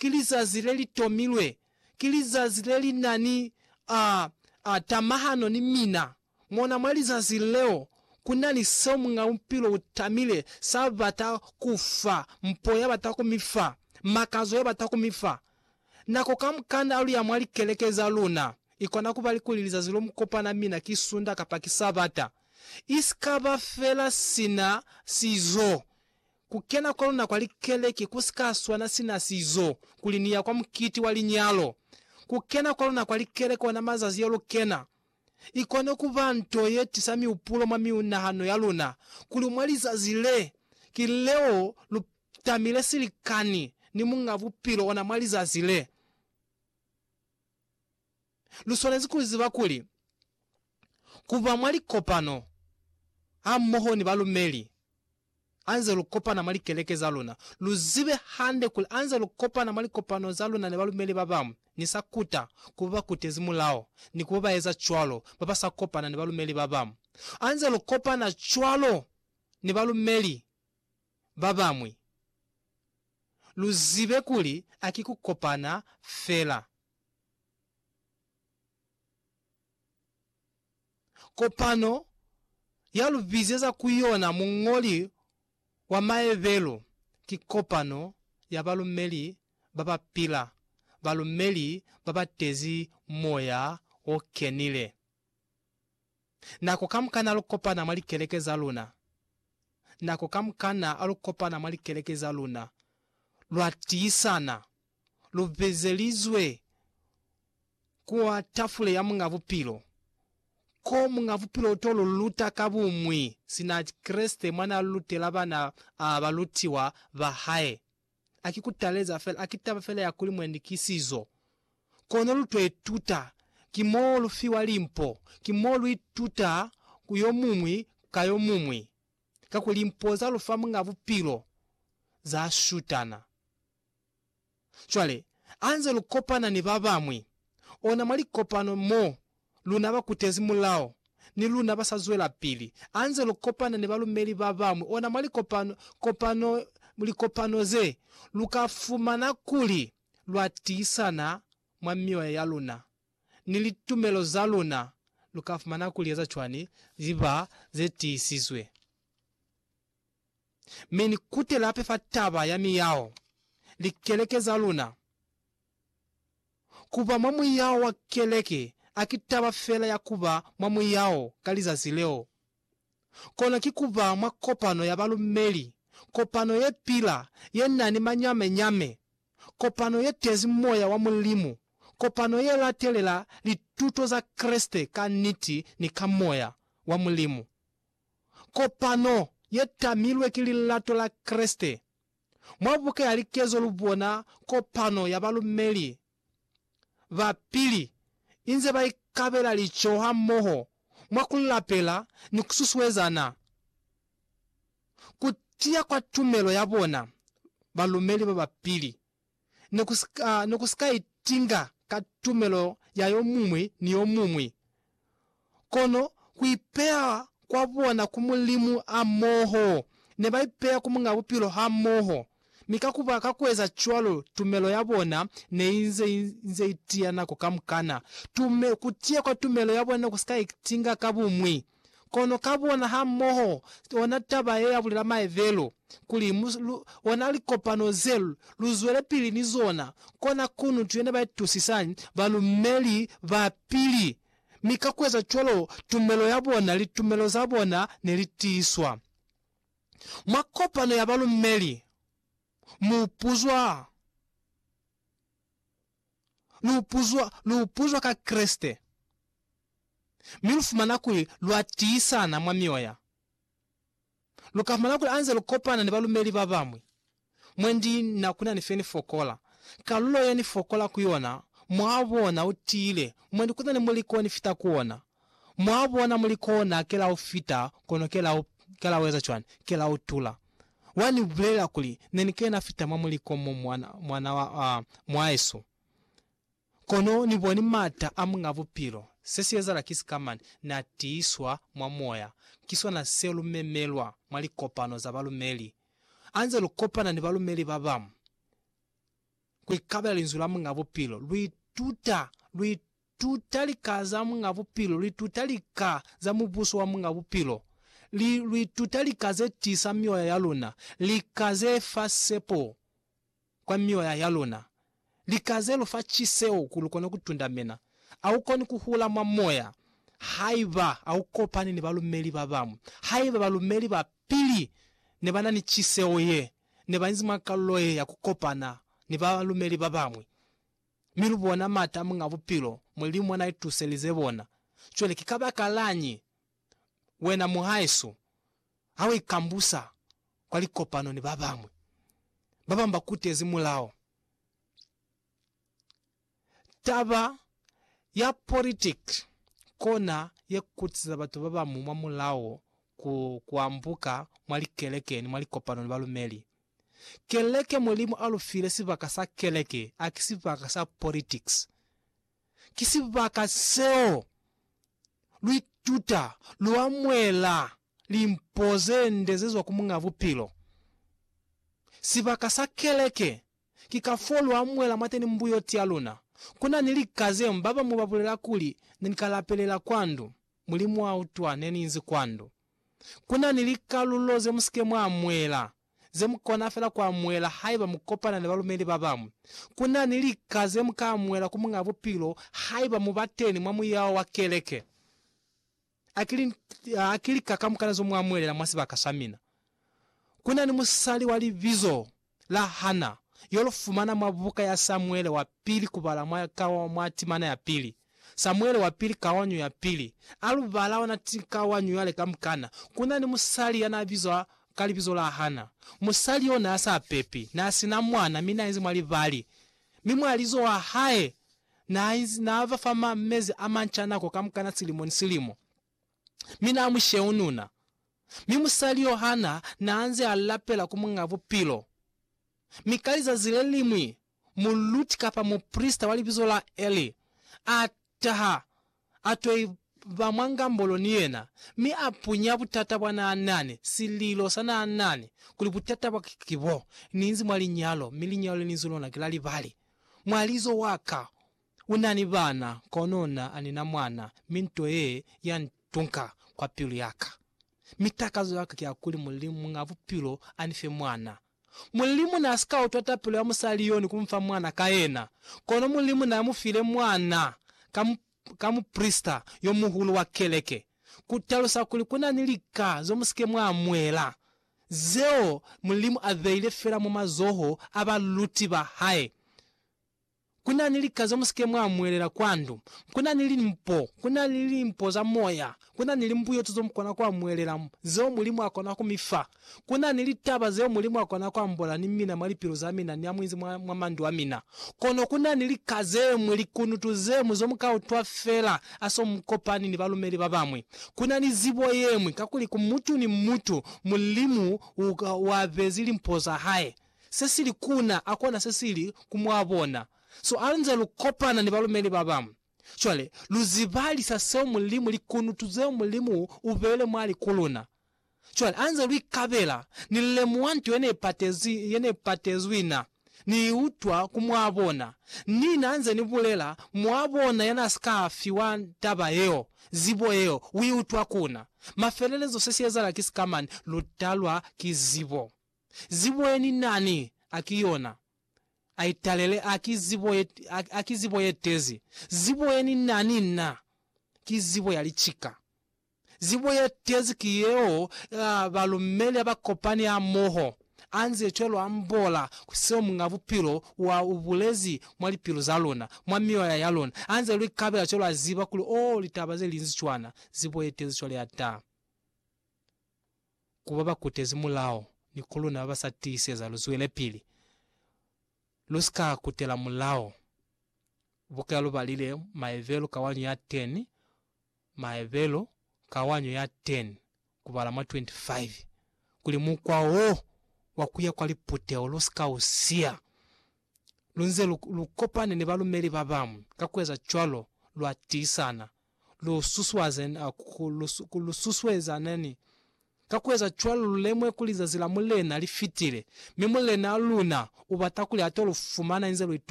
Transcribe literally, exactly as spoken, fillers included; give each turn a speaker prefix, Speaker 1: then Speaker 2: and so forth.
Speaker 1: kilizazi leli tomilwe, kilizazi leli nani uh, uh, tamahano ni mina. Mwana mwalizazi leo kunani somu nga umpilo utamile sabata kufa, mpoya bata kumifa, makazo ya bata kumifa. Nako kamkanda alu ya mwali kelekeza luna, ikona kubali kulilizazi lo mkopa na mina kisunda kapaki sabata. Iskaba fela sina sizo. Kukena kwa luna kwa likeleki kusika suana sina sizo. Kulinia kwa mkiti wali nyalo. Kukena kwa luna kwa likeleki wana mazazi yolo kena. Ikone kuvanto yeti sami upulo mami unahano ya luna. Kulumaliza zile. Kileo lutamile silikani. Ni munga vupilo wana maliza zile. Lusonezi kuziva kuli. Kuva mwali kopano. Amoho ni balu meli. Anze lukopa na mali keleke za luna. Luzive hande kuli. Anze lukopa na mali kopano za luna ni balu meli babamu. Ni sakuta kuva kutezimu lao. Ni kuva eza chwalo. Baba sakopa na ni balu meli babamu. Anze lukopa na chwalo ni balu meli babamwi. Luzive kuli akiku kopana fela. Kopano yalu vizeza kuyona mungoli wa maevelo ki kopano ya balu meli baba pila, balu meli baba tezi moya o kenile. Nako kamkana alu kopana mali keleke za luna. Nako kamkana alu kopana mali keleke za luna. Luatisana, luvezelizwe kuwa tafule ya mga vupilo. Ko mga vupilo tolo luta kabu mwi. Sina kreste mwana lute labana abalutiwa vahae. Akikutaleza fele, akitaba fele ya kuli mwendi kisizo. Kono luto etuta, kimolu fiwa limpo, kimolu ituta kuyo mumwi, kayo mumwi. Kakulimpoza lufa mga vupilo za shutana. Chwale, anze lukopana ni babamwi. Ona mali kopano mo, lunaba kutezimu lao. Ni lunaba sazuela pili. Anze lukopana ni balu meli babamwi. Ona mali kopano, kopano, muli kopano ze. Lukafumana kuli, luatisana mwamiwa ya luna. Nilitumelo za luna. Lukafumana kuli ya za chwani, ziba zeti isizwe. Meni kute lape fataba ya miyao. Likeleke za luna. Kuba mamu yao wa keleke. Akitaba fela ya kuba mamu yao kaliza zileo. Kona kikuba mwa kopano ya balu meli. Kopano ye pila. Ye nani manyame nyame. Kopano ye tezi moya wa mulimu. Kopano ye latelela lituto za kreste kaniti ni kamoya wa mulimu. Kopano ye tamilwe kililato la kreste. Mwabuke alikezo lubona kopano ya balu meli. Vapili, inze bai kabela lichoha moho. Mwakulapela ni kususwezana. Kutia kwa tumelo ya bona. Balu meli vapili. Nekusika, nekusika itinga katumelo ya yomumwi ni yomumwi. Kono kuipea kwa bona kumulimu amoho. Neba ipea kumunga upilo hamoho. Mikakuba kakweza chwalo tumelo yabona ne inze inze itia nako kamkana. Tume kutia kwa tumelo yabona kusika itinga kabumwi. Kono kabona hamoho onataba ye abulira maevelo kuli muslu onali kopano zelu luzwele pili nizona kona kunu tuyene batusisani balu meli va pili. Mikakweza chwalo tumelo yabona litumelo zabona nelitiswa. Mwakopano ya balu meli mupuzwa lupuzwa lupuzwa ka kreste milufumana kuli luatisa na mwamioya lukafumana kuli anze lukopana ni balu meli babamwi mwendi na kuna nifeni fokola kalulo ya ni fokola kuyona mwabona utile mwendi kuna ni muliko nifita kuona mwabona muliko na kela ufita kono kela kela weza chwani kela utula wani vlela kuli nenike na fita mamuliko mwana mwana wa uh, mwaeso kono ni boni mata amungavu pilo sesi ezala kisikamani na tiiswa mwa moya kiswa na selu memelwa mwali kopano za balu meli anze lukopana ni balu meli babamu kuikabela linzula mungavu pilo luituta luituta likaza mungavu pilo luituta lika za mubuso wa mungavu pilo li luituta likaze tisa mioyo ya luna likaze fasepo kwa mioyo ya luna likaze lufa chiseo kulukona kutundamena aukoni kuhula mwa moya haiva aukopani ni balumeli babamu haiva balumeli bapili ne banani chiseo ye ne banzima kaloye ya kukopana ni balumeli babamwe milubona mata mungavu pilo mulimu na ituselize bona chole kikaba kalanyi wena muhaisu awe ikambusa kwa likopano ni babamwe babamba kutezi mulao taba ya politik kona ye kutiza batu babamu mwa mulao ku kuambuka mwali keleke ni mwali kopano ni balumeli keleke mulimu alufile sibakasa keleke akisibakasa politics kisibakaseo luituta luamwela limpoze ndezezwa kumungavu pilo sibakasa keleke kikafolu amwela mateni mbuyo tialuna kuna nilikaze mbaba mubabulela kuli nikalapelela kwandu mulimu wa utwa neninzi kwandu kuna nilikaluloze musike mwa amwela zemukona fela kwa mwela haiba mukopana ne balumeli babamu kuna nilikaze mukamwela kumungavu pilo haiba mubateni mwa muyawo wa keleke akili akili kakamukana zo mwamwele na mwasi bakasamina kuna ni musali wali vizo la Hana yolofumana mabuka ya Samuele wa pili kubala mwa kawa mwatimana ya pili Samuele wa pili kawanyu ya pili alubala wana tikawanyu yale kamkana kuna ni musali yana vizo kalibizo la Hana musali ona asa pepi na asina mwana mina hizi mwali vali mimwe alizo wa hae na hizi na ava fama mezi amanchana kwa kamkana silimo ni silimo mina amushe ununa mimusali Yohana na anze alapela kumungavu pilo mikaliza zile limwi muluti kapa muprista walibizo la Eli ataha atoi vamwanga mbolo niena mi apunya butata bwana anane sililo sana anane kuli butata bwa kikibo ninzi mwali nyalo mili nyalo ninzulona kilali bali mwalizo waka unani bana konona anina mwana minto ye yantunka kwa pilo yaka mitakazo yaka kya kuli mulimu ngavu pilo anife mwana mulimu na aska utota pilo ya musaliyoni kumfa mwana kaena kono mulimu na mufile mwana kamu kamu prista yomuhulu wa keleke kutalusa kuli kuna nilika zo musike mwa mwela zeo mulimu aveile fera mu mazoho abaluti ba hae kuna nilika zo musike mwa mwelera kwandu kuna nilimpo kuna nilimpo za moya kuna nilimbuyo tuzo mkona kwa mwelera zeo mulimu akona kumifa kuna nilitaba zeo mulimu akona kwa mbola ni mina malipiro za mina ni amwizi mwa mandu amina kono kuna nilikaze mwelikunu tuze muzo mkao twa fela aso mkopani ni balumeli babamwe kuna nizibo yemwe kakuli kumutu ni mutu mulimu wa vezili mpoza hae sesili kuna akona sesili kumwabona so anze lukopana ni balumeli babamu chwale luzibali saseo mulimu likunu tuzeo mulimu uvele mwali kuluna chwale anze luikabela nilemu wantu yene patezi yene patezwina ni utwa kumwabona nina anze nibulela mwabona yana skafi wa taba yeo zibo yeo wi utwa kuna mafelelezo sesi ezala kisikamani lutalwa kizibo zibo yeni nani akiona aitalele akizibo ye, akizibo yetezi zibo yeni nani na kizibo yalichika zibo yetezi kiyeo uh, balumele abakopani ya moho anze cholo ambola kuseo mungavu pilo wa ubulezi mwali pilo zalona mwamiyo ya yalona anze lui kabela cholo aziba kuli oh litabaze linzi chwana zibo yetezi chole ata kubaba kutezi mulao ni kuluna abasatise za luzuele pili luska kutela mulao bukalo balile maevelo kawanyo ya ten maevelo kawanyo ya ten kubala ma twenty-five kuli mukwao wakuya kwali puteo luska usia lunze lukopane ne balumeli babamu kakweza chwalo lwatisana lususwazen uh, lususweza nani kakweza chwalo lulemwe kuliza zilamulena lifitile mimulena aluna ubatakuli ate olufumana inze